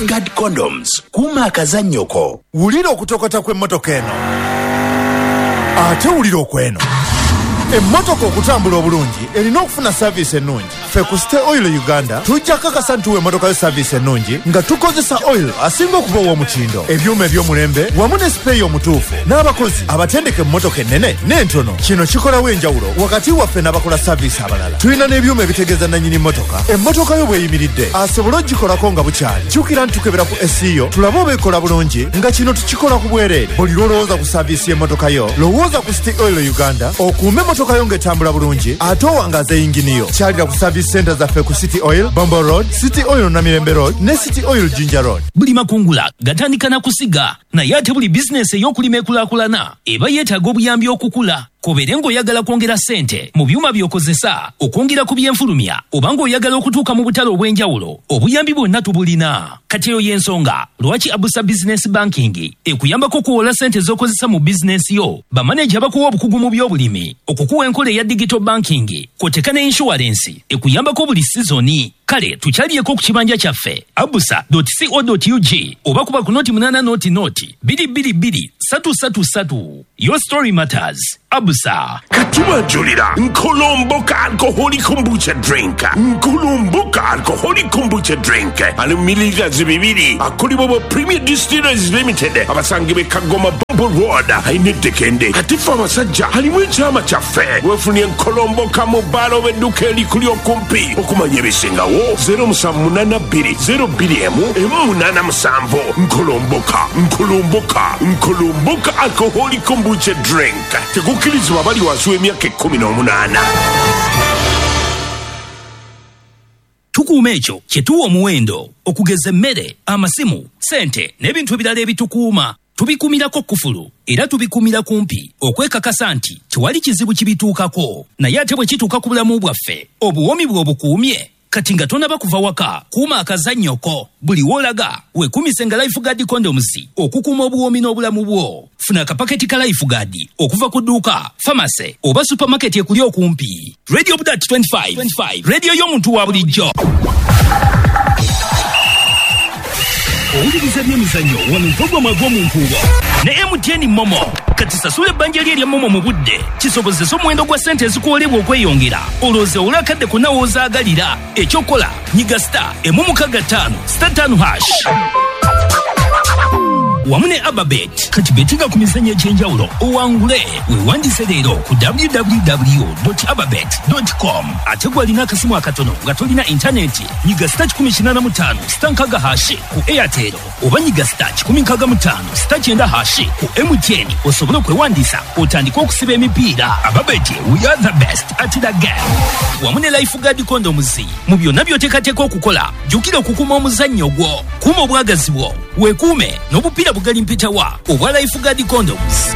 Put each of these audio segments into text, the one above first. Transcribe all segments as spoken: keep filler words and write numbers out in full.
Guard condoms. Kuma akazannyoko. Wulira okutokota kw'emmotoka eno. Ate wulira okweno. Emmotoka okutambula obulungi erina okufuna service ennungi. Ffe ku City Oil Uganda tujja kakasa ntuwa emmotoka yo service ennungi nga tukozesa oil asinga okuba ow'omutindo, ebyuma eby'omulembe wamu ne sipeeyi omutuufu n'abakozi abatendeke emmotoka ennene n'entono. Kino kikolawo enjawulo wakati waffe n'abakola service abalala. Tulina n'ebyuma ebitegeeza nannyini mmotoka emmotoka yo bw'eyimiridde asobole ogikolako nga bukyali. Jjukira nti tukebera ku S E O tulabe oba ekola bulungi nga kino tukikola ku bwereere. Buli lw'olowooza ku service y'emmotoka yo lowooza ku City Oil Uganda okuume emmotoka yo ng'etambula bulungi ate owangaza yingini yo. Kyalira ku service center zaffe ku City Oil, Bombo Road, City Oil Namirembe Road ne City Oil Jinja Road. Buli makungula gatandika na kusiga naye ate buli bizinesi ey'okulima ekulaakulana eba yeetaaga obuyambi okukula. Kobere ng'oyagala kwongera ssente mu byuma by'okozesa okwongera ku byenfulumya oba ng'oyagala okutuuka mu butale obw'enjawulo, obuyambi bwonna tubulina. Kati eyo y'ensonga lwaki Abusa Business Banking ekuyambako okuwola ssente z'okozesa mu bizinesi yo. Bamaneja bakuwa obukugu mu by'obulimi, okukuwa enkola eya digital banking, kw'oteeka ne insurance ekuyambako buli sizoni. Kale tukyaliyeko ku kibanja kyaffe abusa dot co dot u g oba kuba ku noti munana noti noti biri biri biri satu satu satu. Your story matters. Abusa. Katuma Julira Nkolomboka alcoholic kombucha drink. Nkolomboka alcoholic kombucha drink. Anu miligrazi bibiri akuli bobo Premier Distillers Limited abasangi be Kagoma Bombo Road aine dekende atifa masajja halimwe chama chaffe wefuni Nkolomboka mobalo wenduke likuli okumpi okumanye bisinga wo zero musamunana biri zero biri emu emu munana musambo. Nkolomboka Nkolomboka Nkolomboka alcoholic kombucha drink. Tekukkirizibwa bali wansi w'emyaka ekkumi n'omunaana. Tukuuma ekyo kye tuwa omuwendo okugeza emmere, amasimu, ssente n'ebintu ebirala ebitukuuma. Tubikumirako kufulu era tubikumira kumpi okwekakasa nti tewali kizibu kibituukako. Naye ate bwe kituuka ku bulamu bwaffe obuwomi bwe obukuumye kati nga tonaba kuva waka kuuma akazannyoko. Buli wolaga wekumise nga Life Guard condoms okukuuma obuwomi n'obulamu bwo. Funa akapaketi ka Life Guard okuva ku dduuka, pharmacy oba supermarket ekuli okumpi. Radio Budat twenty-five, radio y'omuntu wa bulijjo. Owuliriza by'emizannyo wano mpogoma gw'omunkuubo ne M T N Momo. Kati sasula ebbanja lye erya Momo mu budde kisobozesa omuwendo gwa ssente ezikuwolebwa okweyongera. Olowooza olakadde ku nawo ozaagalira. Ekyokola nyiga star emu mukaga ttaano star ttaano hash wamu ne Ababet. Kati betinga ku mizannyo egy'enjawulo owangule weewandise leero ku w w w dot ababet dot com. Ate gw'alina akasimu akatono nga tolina intaneti nyiga star kikumi kinaana mu ttaano star nkaga hashi ku Airtel oba nyiga star kikumi nkaaga mu ttaano star kyenda hashi ku M T N osobole okwewandiisa otandike okusiba emipiira. Ababet, we are the best at the game. Wamu ne Life Guard condoms mu byonna by'oteekateeka okukola jjukira okukuuma omuzannyo gwo. Kuuma obwagazi bwo weekuume n'obupiira bugali mpitawa obwa Life Guard condoms.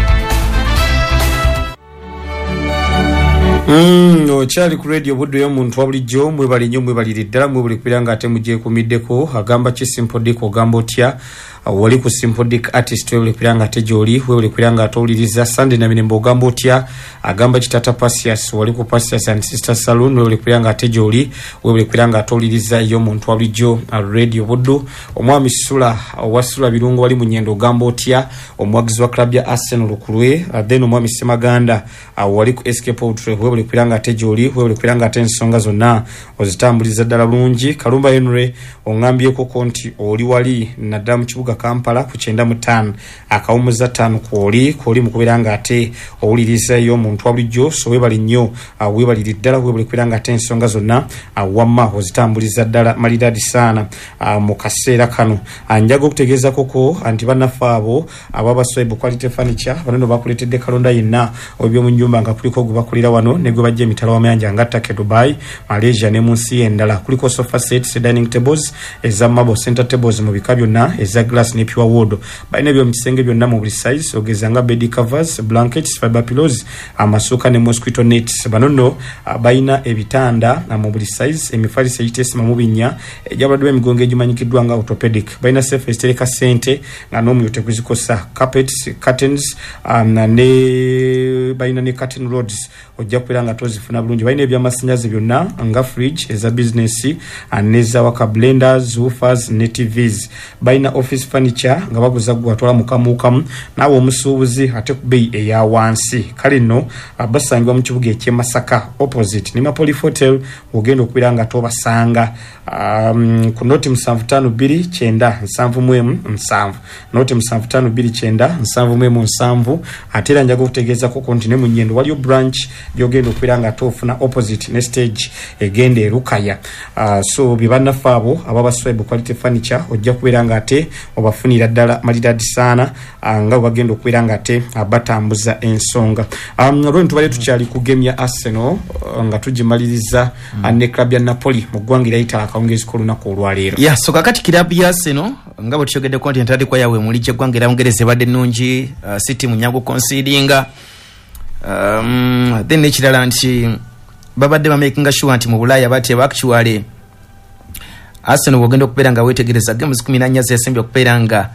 Mm, okyali ku radio budde y'omuntu wa bulijjo mwebali nnyo mwebalire ddala mwebuli kupira nga ate mugyekumiddeko agamba ki Simple Dick ogamba otya wali ku Simple Dick artist webuli kupira nga ate gy'oli webuli kupira nga atowuliriza Sunday na Mirembe ogamba otya agamba kitata Pasias wali ku Pasias and Sister Saloon webuli kupira nga ate gy'oli webuli kupira nga atowuliriza y'omuntu wa bulijjo radio buddu. Omwami Sula wasula birungo wali mu Nyendo ogamba otya omwagizi wa club ya Arsenal Lukulwe then omwami Semaganda wali ku S K Poultry webuli kupiranga ate gy'oli webuli kupiranga ate ensonga zonna ozitambuliza ddala bulungi. Kalumba Henry ongambyeko konti oli wali naddala mu kibuga Kampala ku kyenda mu ttaano akawumuza ttaano kwoli kwoli mu kubiranga ate owuliriza y'omuntu wa bulijjo. So webali nnyo webaliri ddala webuli kupiranga ate ensonga zonna wamma ozitambuliza ddala maliradi saana mu kaseera kano. Njaga okutegeeza koko anti bannaffe abo ababaswaibu quality furniture bano bakuleetedde kalonda yenna ebyomu nnyumba nga kuliko gwe bakulira wano ne gwe bajja emitala w'amayanja nga ttaka Dubai, Malaysia ne mu nsi endala. Kuliko sofa sets, dining tables, eza marble center tables mu bika byonna, eza glass mattress ne pure wood balina byo mukisenge byonna mu buli size ogeza nga bed covers blankets fiber pillows amasuka ne mosquito nets banono balina ebitanda mu buli size emifalisa yitesima mu binya ejabadwe emigongo egimanyikiddwa nga orthopedic balina safe estereka sente nga nomyo tekuzikosa carpets curtains um, ne balina ne curtain rods ojja kubeera nga tozifuna bulungi balina ebyamasanyazi byonna nga fridge eza business aneza waka blenders woofers ne tvs balina office furniture nga baguza gwatwala mukamukamu nawe omusuubuzi ate ku bei eya wansi kale nno basangibwa mu kibuga eky'e Masaka opposite ni Mapoli Hotel ogenda okubeera nga tobasanga um, ku noti musanvu ttaano bbiri kyenda nsanvu mu emu nsanvu noti musanvu ttaano bbiri kyenda nsanvu mu emu nsanvu ate era njaga okutegeeza ko kontine mu Nnyendo waliyo branch gyogenda okubeera nga tofuna opposite ne stage egenda e Rukaya uh, so bibannaffe abo ababaswibe quality furniture ojja kubeera nga ate obafunira ddala malidadi saana uh, nga bagenda okubeera nga ate abatambuza ensonga um, lwenu tubale tukyali ku game ya Arsenal uh, nga tugimaliriza mm. uh, ne club ya Napoli mu ggwanga erayita akawungezi k'olunaku olwaleero yeah, so kakati club ya Arsenal nga bwe tukyogedde content adi kwa yawe muli ky'eggwanga erawungereza ebadde nnungi uh, City munyago concedinga um, then nekirala nti babadde bamakinga sure nti mu Bulaaya bateeba actually Arsenal bwogenda okubeera nga weetegereza games kumi na nnya zesembye okubeera nga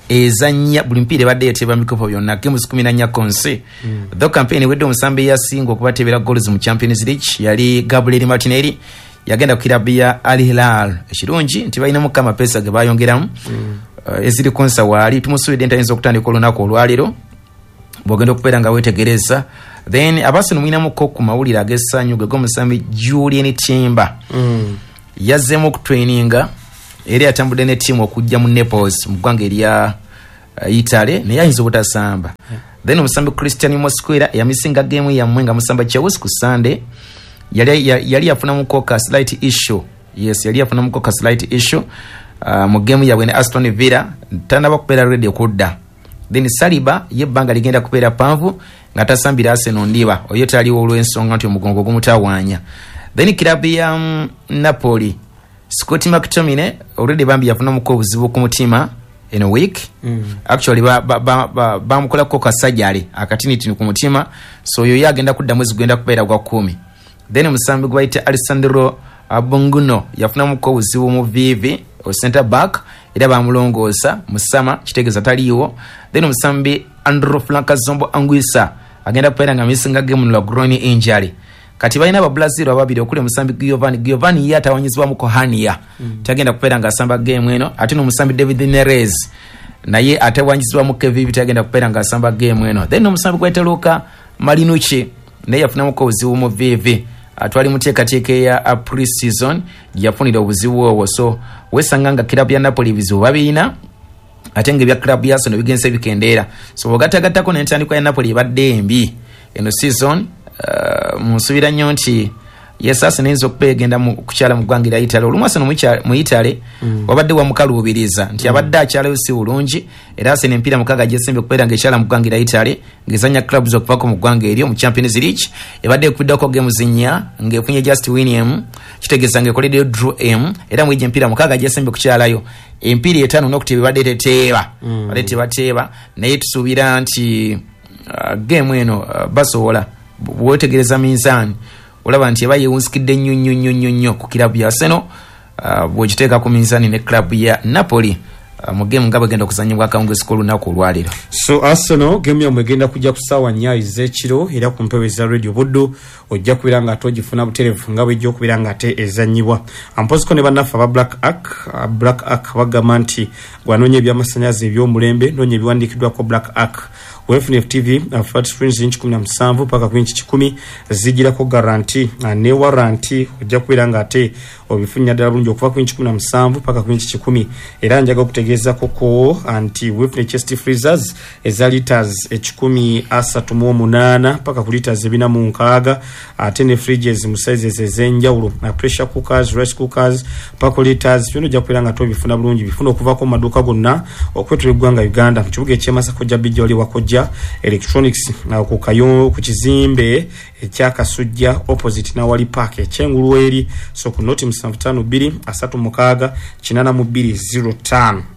ezanya buli mpiira badde yeteba mikopo byonna games kumi na nnya konse mm. though campaign wedde omusambe yasinga okubatebera goals mu Champions League yali Gabriel Martinelli yagenda ku kilabu ya Al Hilal ekirungi nti balina mukama pesa ge bayongeramu mm. uh, eziri konsa wali tumusuubidde ntayinza okutandika olunaku olwaleero bwogenda okubeera nga weetegereza then Arsenal mwinamuko ku mawulire ag'essanyu ge g'omusambi Julian Timber mm. yazzeemu okutraininga era yatambudde ne tiimu okujja mu Naples mu ggwanga erya uh, Italy naye ayinza obutasamba yeah. then omusambi Christian Mosquera yamisinga game yammwe nga musamba Chelsea ku Sunday yali yali yafunamu koka slight issue yes yali yafunamu koka slight issue uh, mu game yabwe ne Aston Villa tanaba kubeera ready okudda then Saliba yebbanga ligenda kubeera panvu nga tasambira Arsenal ndiba oyo taliwo olw'ensonga nti omugongo gumutawaanya then club ya um, Napoli Scott McTominay already bambi yafuna muko obuzibu ku mutima in a week mm. actually ba ba ba, ba, ba mukola ko kasajali akatini tini ku mutima so yo yagenda kudda mwezi gwenda kubeera gwa kumi then musambi gwaita Alessandro Abonguno yafuna muko obuzibu mu vivi o center back era bamulongoosa musama kitegeza taliwo then musambi Andrew Francazombo Anguissa agenda kubeera nga misinga game no groin injury kati balina aba Brazil ababiri okuli musambi Giovanni Giovanni yatawanyizibwa mu kohania mm. tagenda kubeera nga asamba game eno ate no musambi David Neres naye atawanyizibwa mu Kevin tagenda kubeera nga asamba game eno then no musambi Gwaiteluka Marinucci naye yafuna mu kozibu mu V V atwali muteekateeka ya pre-season yafunira obuzibu obwo so wesanganga club ya Napoli bizibu babiina ate nga ebya club ya Arsenal bigenze bikendeera so bogatagattako n'entandikwa ya Napoli ebadde embi eno season uh, musubira nnyo nti yes Arsenal enzo okupegenda mu kukyala mu ggwanga erya Italy olumu Arsenal mu Italy mm. wabadde wamukaluubiriza nti abadde akyalayo si bulungi era Arsenal empiira mukaaga gyesembe okubeera ng'ekyala mu ggwanga erya Italy ng'ezanya clubs okuvako mu ggwanga eryo mu Champions League ebadde ekubiddako games nnya ng'efunye just win emu kitegeeza ng'ekoleddeyo draw emu era mwejja empiira mukaaga gyesembe okukyalayo empiira etaano n'okuteba ebadde teteeba mm. badde tebateeba naye tusuubira nti uh, game eno uh, basobola bwetegereza minzaani olaba nti eba yewunzikidde nnyo nnyo nnyo nnyo nnyo ku kilabu ya Arsenal uh, bw'ogiteeka ku minzaani ne club ya Napoli uh, mu game nga bwegenda okuzanyibwa akawungezi k'olunaku olwaleero so Arsenal game yamwe egenda kujja ku ssaawa nnya ez'ekiro era ku mpewo eza radio buddu ojja kubeera nga ate ogifuna butereevu nga bwejja okubeera nga ate ezannyibwa ampoziko ne bannaffe aba Black Ark uh, Black Ark bagamba nti gwanoonya ebyamasannyalaze eby'omulembe noonya ebiwandiikiddwako Black Ark W F N F T V uh, flat screens inch kumi na musanvu paka ku inch kikumi zijirako guarantee uh, ne warranty ojja kubeera nga ate obifunya ddala bulungi okuva ku inch kumi na musanvu paka ku inch kikumi era njaga okutegeeza koko anti W F N chest freezers eza liters ekikumi asatu mu omunaana paka ku liters ebina mu nkaaga ate ne fridges mu sizes ez'enjawulo na pressure cookers rice cookers paka ku liters byonna ojja kubeera nga tobifuna bulungi bifuna okuvako mu maduuka gonna okwetula eggwanga Uganda mu kibuga eky'e Masaka ojja bijja oli wakojja electronics na ku kayo ku kizimbe ekyakasujja opposite na wali park ekyengulu eri so ku noti musanvu ttaano bbiri asatu mukaaga kinana mu bbiri zero ttaano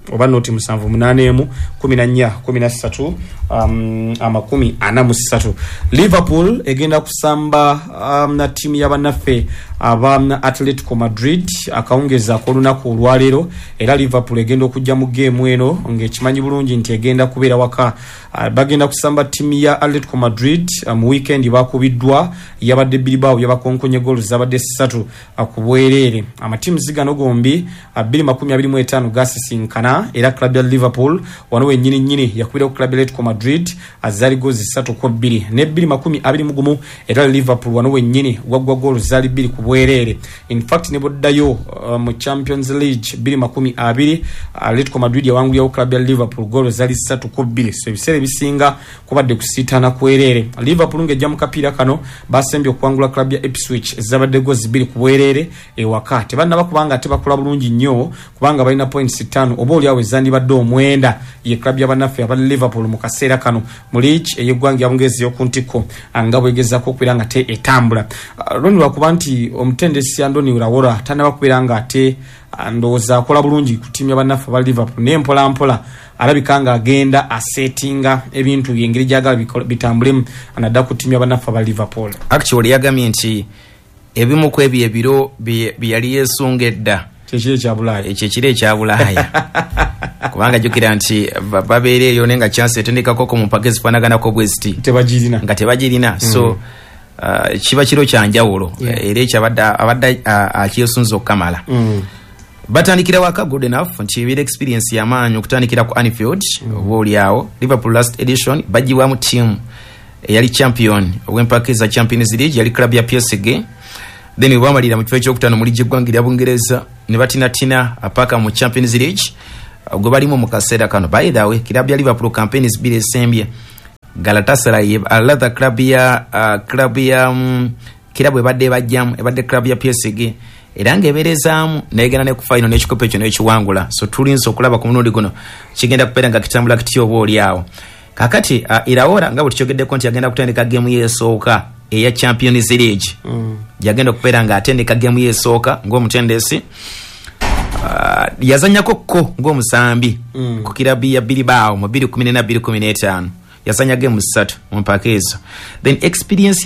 oba noti musanvu munane emu kumi na nnya kumi na ssatu um, amakumi ana mu ssatu. Liverpool egenda kusamba um, na timu y'abannaffe aba Atletico Madrid akawungeza ko lunaku olwaleero, era Liverpool egenda okujja mu game eno ng'ekimanyi bulungi nti egenda kubeera waka. Uh, bagenda kusamba timu ya Atletico Madrid mu um, weekend bakubiddwa yabadde Bilbao yabakonkonye goal zabadde ssatu uh, ku bwereere. Amatimu zigano gombi uh, bbiri makumi abiri mu etaano gasisinkana, era club ya Liverpool wano wennyini nnyini yakubira ku club ya Atletico Madrid azali goal zisatu ku bbiri ne bbiri makumi abiri mu gumu, era Liverpool wano wennyini wagwa goal zali bbiri ku bwereere. In fact ne boddayo uh, mu Champions League bbiri makumi abiri Atletico Madrid yawangulira ku club ya Liverpool goal zali ssatu ku bbiri, so ebiseera bisinga kubadde kusiitana kwereere. Liverpool ngejja mu kapiira kano basembye okuwangula club ya Ipswich zabadde gozi bbiri ku bwereere ewaka. Tebannaba kubanga tebakola bulungi nnyo kubanga balina points ttaano oba oli awo ezandibadde omwenda ye club y'abannaffe aba Liverpool mu kaseera kano mu league ey'eggwanga ya Bungereza y'oku ntikko nga bwegezako okubeera nga te etambula. Uh, Loni lwakuba nti omutendesi Andoni Iraola tanaba kubeera nga ate ndowooza akola bulungi ku tiimu y'abannaffe aba Liverpool naye mpola mpola alabika nga agenda asetinga ebintu byengeri gyagala bitambulemu anadda ku tiimu y'abannaffe aba Liverpool. Actually yagambye nti ebimu ku ebyo ebiro bye yali yeesongedda kyekiro ekya Bulaaya ekyo ekiro ekya Bulaaya kubanga jjukira nti babeera eyo nenga chance etendekako ku mupaka ezifaanaganako bwe ziti tebagirina nga tebagirina mm. so uh, kiba kiro kya njawulo yeah. era ekyo abadde akyesunza okukamala mm. batandikira waka good enough nti ebira experience y'amaanyi okutandikira ku Anfield mm. oba oliawo Liverpool last edition bagiwamu team eyali champion ow'empaka za Champions League yali club ya P S G, then bamalira mu kifo ekyokutaano mu ligi y'eggwanga lya Bungereza ne batinatina apaka mu Champions League gwe balimu mu kaseera kano. By the way club ya Liverpool campaigns bbiri esembye Galatasaray another club ya uh, club ya um, club ebadde bajjamu ebadde club ya P S G era ngeberezaamu negenda ne ku final n'ekikopo ekyo n'ekiwangula, so tulinze okulaba ku mulundi guno kigenda kubeera nga kitambula kityo oba oliawo. Kakati uh, Iraola nga bwe tukyogeddeko nti agenda kutandika game yeesooka eya Champions League mm. yagenda okubeera nga atendeka game yeesooka ng'omutendesi uh, yazanyako ko ng'omusambi mm. ku kirabi ya Bilbao mu bbiri kumi na bbiri kumi n'etaano yazanya game ssatu mu mpaka ezo, then experience